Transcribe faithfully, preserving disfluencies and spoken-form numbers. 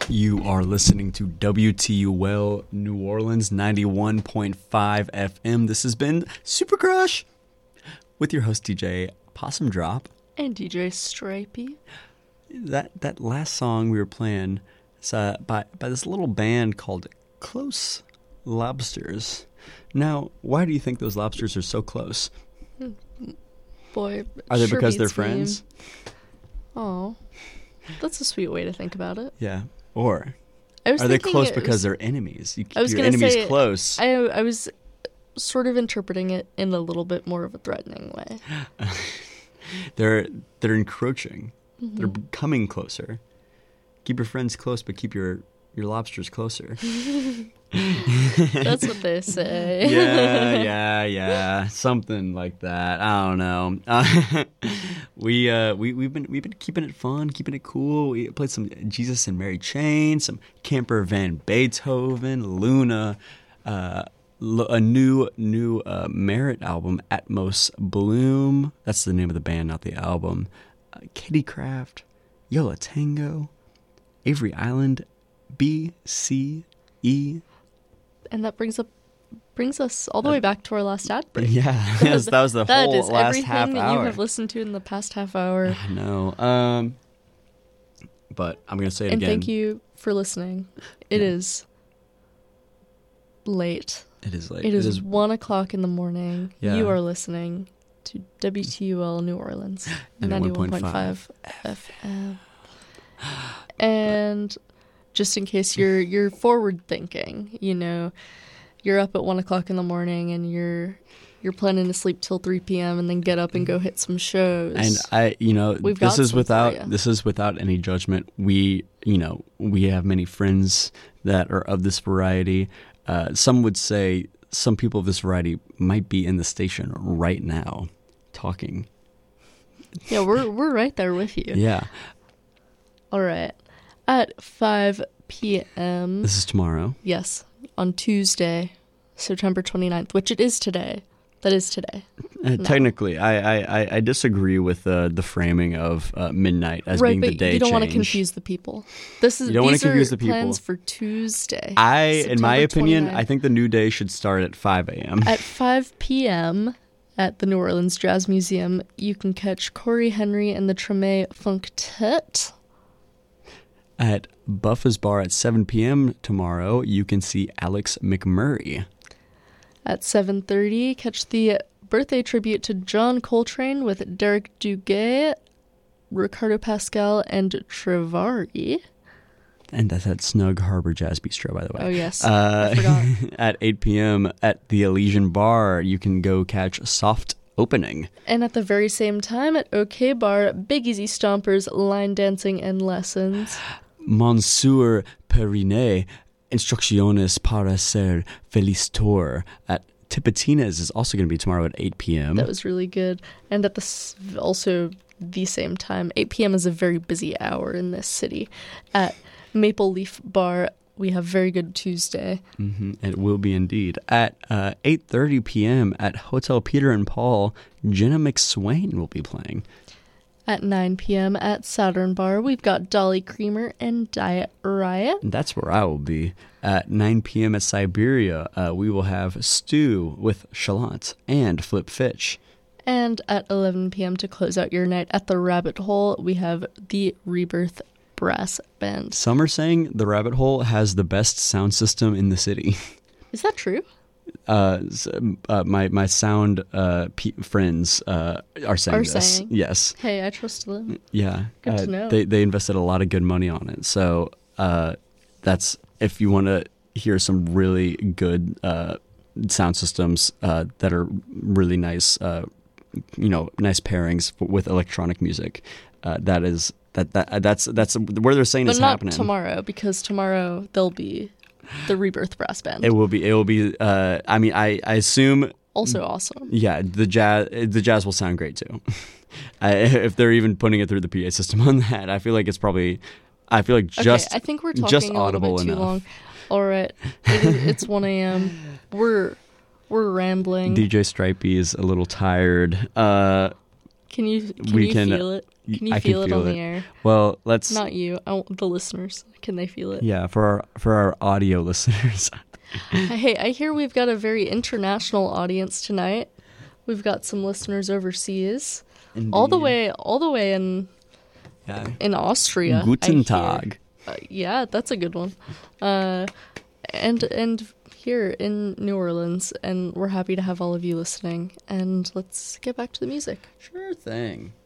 You are listening to W T U L New Orleans ninety-one point five F M. This has been Super Crush with your host D J Possum Drop and D J Stripey. That that last song we were playing is uh, by by this little band called Close Lobsters. Now, why do you think those lobsters are so close? Boy, are they sure because they're beats friends? Oh, that's a sweet way to think about it. Yeah. Or I was are they close was, because they're enemies? You keep I was your gonna enemies say, close. I I was sort of interpreting it in a little bit more of a threatening way. they're they're encroaching. Mm-hmm. They're coming closer. Keep your friends close, but keep your, your lobsters closer. That's what they say. yeah, yeah, yeah, something like that. I don't know. Uh, we uh, we we've been we've been keeping it fun, keeping it cool. We played some Jesus and Mary Chain, some Camper Van Beethoven, Luna, uh, a new new uh, Merit album, Atmos Bloom. That's the name of the band, not the album. Uh, Kitty Craft, Yola Tango, Avery Island, B C E. And that brings up brings us all the way back to our last ad break. Yeah, yes, that was the that whole is last half everything that hour. you have listened to in the past half hour. I know. Um, but I'm gonna say it and again. And thank you for listening. It yeah. is late. It is late. It is, it is one o'clock in the morning. Yeah. You are listening to W T U L New Orleans ninety-one point five F M. And just in case you're you're forward thinking, you know, you're up at one o'clock in the morning and you're you're planning to sleep till three p.m. and then get up and go hit some shows. And I, you know, We've this got is some without for you. this is without any judgment. We, you know, we have many friends that are of this variety. Uh, some would say some people of this variety might be in the station right now, talking. Yeah, we're we're right there with you. Yeah. All right. At five p.m. This is tomorrow. Yes, on Tuesday, September twenty-ninth, which it is today. That is today. Uh, no. Technically, I, I, I disagree with uh, the framing of uh, midnight as right, being but the day you don't change. want to confuse the people. This is you don't want these to confuse are the people. Plans for Tuesday. I, in my September opinion, twenty-ninth. I think the new day should start at five a.m. At five p.m. at the New Orleans Jazz Museum, you can catch Corey Henry and the Treme Funktet. At Buffa's Bar at seven p.m. tomorrow, you can see Alex McMurray. At seven thirty, catch the birthday tribute to John Coltrane with Derek Duguay, Ricardo Pascal, and Trevari. And that's at Snug Harbor Jazz Bistro, by the way. Oh, yes. Uh, I forgot. At eight p.m. at the Elysian Bar, you can go catch Soft Opening. And at the very same time at OK Bar, Big Easy Stompers, line dancing and lessons. Monsieur Perinet, Instrucciones para ser feliz tour at Tipitina's is also going to be tomorrow at eight p.m. That was really good. And at the s- also the same time, eight p.m. is a very busy hour in this city. At Maple Leaf Bar, we have Very Good Tuesday. Mm-hmm. It will be indeed. At uh, eight thirty p.m. at Hotel Peter and Paul, Jenna McSwain will be playing. At nine p.m. at Saturn Bar, we've got Dolly Creamer and Diet Riot. And that's where I will be. At nine p.m. at Siberia, uh, we will have Stew with Chalant and Flip Fitch. And at eleven p.m. to close out your night at the Rabbit Hole, we have the Rebirth Brass Band. Some are saying the Rabbit Hole has the best sound system in the city. Is that true? Uh, uh, my my sound uh, pe- friends uh, are saying are this. Saying. Yes. Hey, I trust them. Yeah. Good uh, to know. They they invested a lot of good money on it. So uh, that's if you want to hear some really good uh, sound systems uh, that are really nice, uh, you know, nice pairings f- with electronic music. Uh, that is that that that's that's where they're saying but it's not happening. tomorrow, because tomorrow there'll be the Rebirth Brass Band. It will be. It will be. Uh, I mean, I, I assume. Also awesome. Yeah, the jazz. The jazz will sound great too. I, if they're even putting it through the P A system on that, I feel like it's probably. I feel like just. Okay, I think we're talking just a little audible bit too enough. long. All right, it is, it's one a.m. We're we're rambling. D J Stripey is a little tired. Uh, can you can we you can, feel it? Can you I feel can it feel on it. the air? Well, let's. Not you, I want the listeners. Can they feel it? Yeah, for our for our audio listeners. Hey, I hear we've got a very international audience tonight. We've got some listeners overseas, all the Indeed. way, all the way in Yeah. in Austria. I Guten hear. Tag. Uh, yeah, that's a good one. Uh, and and here in New Orleans, and we're happy to have all of you listening. And let's get back to the music. Sure thing.